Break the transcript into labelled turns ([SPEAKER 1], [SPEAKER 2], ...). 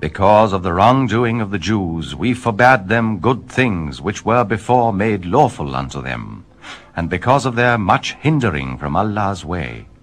[SPEAKER 1] Because of the wrongdoing of the Jews, we forbade them good things which were before made lawful unto them, and because of their much hindering from Allah's way.